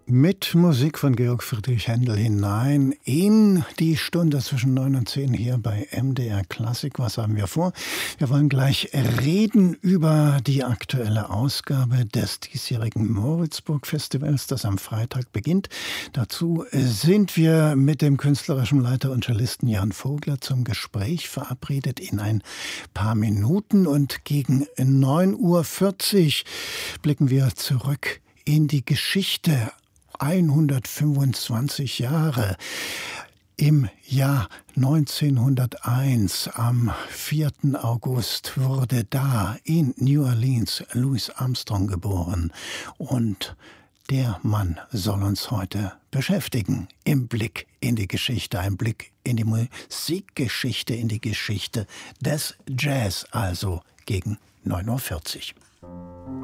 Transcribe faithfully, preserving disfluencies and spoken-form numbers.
Mit Musik von Georg Friedrich Händel hinein in die Stunde zwischen neun und zehn hier bei M D R Klassik. Was haben wir vor? Wir wollen gleich reden über die aktuelle Ausgabe des diesjährigen Moritzburg-Festivals, das am Freitag beginnt. Dazu sind wir mit dem künstlerischen Leiter und Cellisten Jan Vogler zum Gespräch verabredet in ein paar Minuten. Und gegen neun Uhr vierzig blicken wir zurück in die Geschichte. hundertfünfundzwanzig Jahre. Im Jahr neunzehnhunderteins, am vierten August, wurde da in New Orleans Louis Armstrong geboren. Und der Mann soll uns heute beschäftigen. Im Blick in die Geschichte, ein Blick in die Musikgeschichte, in die Geschichte des Jazz, also gegen neun Uhr vierzig.